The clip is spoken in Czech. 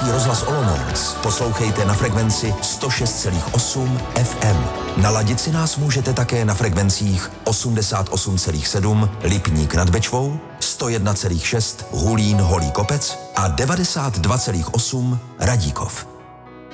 Český rozhlas Olomouc poslouchejte na frekvenci 106,8 FM. Naladit si nás můžete také na frekvencích 88,7 Lipník nad Bečvou, 101,6 Hulín Holý Kopec a 92,8 Radíkov.